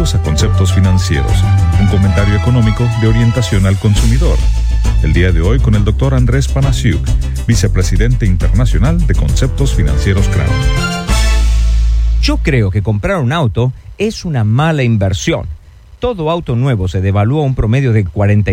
Bienvenidos a Conceptos Financieros, un comentario económico de orientación al consumidor. El día de hoy con el Dr. Andrés Panasiuk, vicepresidente internacional de Conceptos Financieros Crown. Yo creo que comprar un auto es una mala inversión. Todo auto nuevo se devalúa un promedio del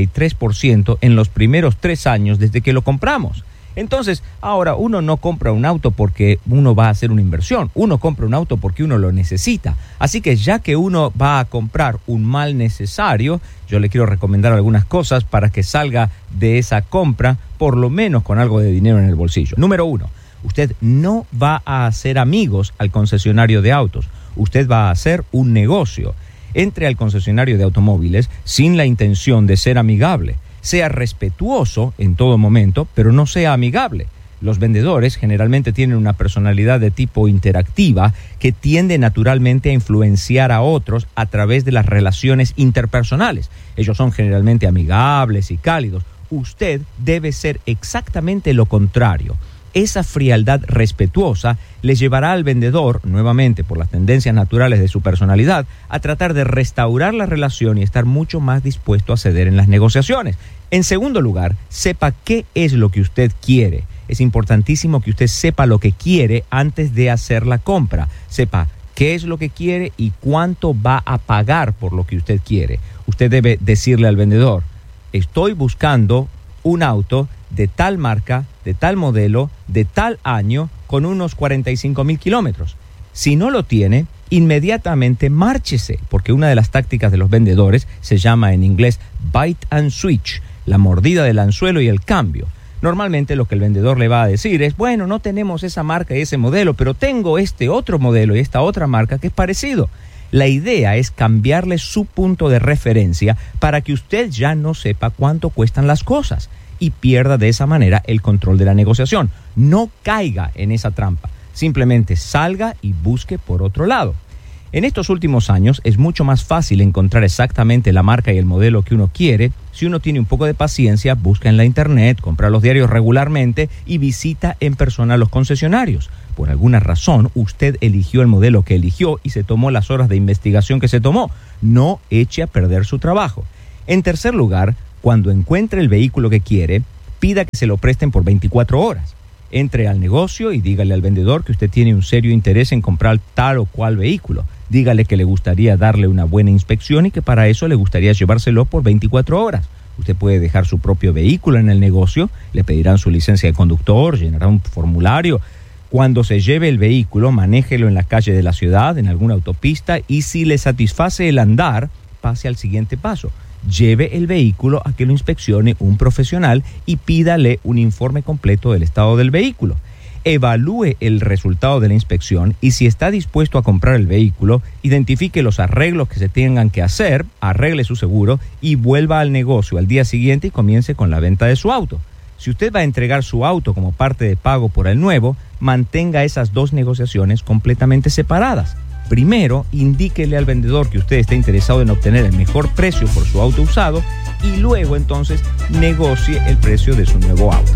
43% en los primeros 3 años desde que lo compramos. Entonces, ahora uno no compra un auto porque uno va a hacer una inversión. Uno compra un auto porque uno lo necesita. Así que ya que uno va a comprar un mal necesario, yo le quiero recomendar algunas cosas para que salga de esa compra, por lo menos con algo de dinero en el bolsillo. Número 1, usted no va a hacer amigos al concesionario de autos. Usted va a hacer un negocio. Entre al concesionario de automóviles sin la intención de ser amigable. Sea respetuoso en todo momento, pero no sea amigable. Los vendedores generalmente tienen una personalidad de tipo interactiva que tiende naturalmente a influenciar a otros a través de las relaciones interpersonales. Ellos son generalmente amigables y cálidos. Usted debe ser exactamente lo contrario. Esa frialdad respetuosa le llevará al vendedor, nuevamente por las tendencias naturales de su personalidad, a tratar de restaurar la relación y estar mucho más dispuesto a ceder en las negociaciones. En segundo lugar, sepa qué es lo que usted quiere. Es importantísimo que usted sepa lo que quiere antes de hacer la compra. Sepa qué es lo que quiere y cuánto va a pagar por lo que usted quiere. Usted debe decirle al vendedor, estoy buscando un auto de tal marca, de tal modelo, de tal año, con unos 45,000 kilómetros. Si no lo tiene, inmediatamente márchese, porque una de las tácticas de los vendedores se llama en inglés bite and switch, la mordida del anzuelo y el cambio. Normalmente lo que el vendedor le va a decir es, bueno, no tenemos esa marca y ese modelo, pero tengo este otro modelo y esta otra marca que es parecido. La idea es cambiarle su punto de referencia para que usted ya no sepa cuánto cuestan las cosas y pierda de esa manera el control de la negociación. No caiga en esa trampa. Simplemente salga y busque por otro lado. En estos últimos años es mucho más fácil encontrar exactamente la marca y el modelo que uno quiere. Si uno tiene un poco de paciencia, busca en la internet, compra los diarios regularmente y visita en persona los concesionarios. Por alguna razón, usted eligió el modelo que eligió y se tomó las horas de investigación que se tomó. No eche a perder su trabajo. En tercer lugar, cuando encuentre el vehículo que quiere, pida que se lo presten por 24 horas. Entre al negocio y dígale al vendedor que usted tiene un serio interés en comprar tal o cual vehículo. Dígale que le gustaría darle una buena inspección y que para eso le gustaría llevárselo por 24 horas. Usted puede dejar su propio vehículo en el negocio, le pedirán su licencia de conductor, llenará un formulario. Cuando se lleve el vehículo, manéjelo en la calle de la ciudad, en alguna autopista, y si le satisface el andar, pase al siguiente paso. Lleve el vehículo a que lo inspeccione un profesional y pídale un informe completo del estado del vehículo. Evalúe el resultado de la inspección y si está dispuesto a comprar el vehículo, identifique los arreglos que se tengan que hacer, arregle su seguro y vuelva al negocio al día siguiente y comience con la venta de su auto. Si usted va a entregar su auto como parte de pago por el nuevo, mantenga esas dos negociaciones completamente separadas. Primero, indíquele al vendedor que usted está interesado en obtener el mejor precio por su auto usado y luego entonces negocie el precio de su nuevo auto.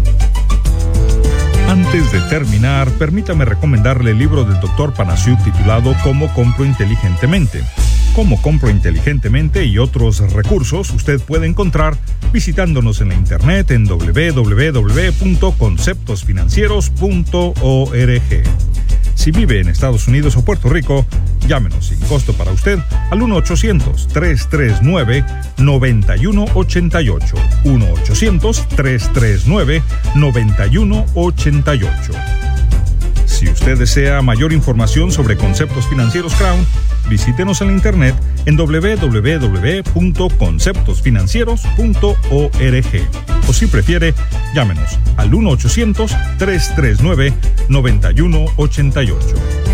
Antes de terminar, permítame recomendarle el libro del Dr. Panasiuk titulado ¿Cómo compro inteligentemente? Cómo compro inteligentemente y otros recursos usted puede encontrar visitándonos en la internet en www.conceptosfinancieros.org. Si vive en Estados Unidos o Puerto Rico, llámenos sin costo para usted al 1-800-339-9188. 1-800-339-9188. Si usted desea mayor información sobre Conceptos Financieros Crown, visítenos en la internet en www.conceptosfinancieros.org. O si prefiere, llámenos al 1-800-339-9188.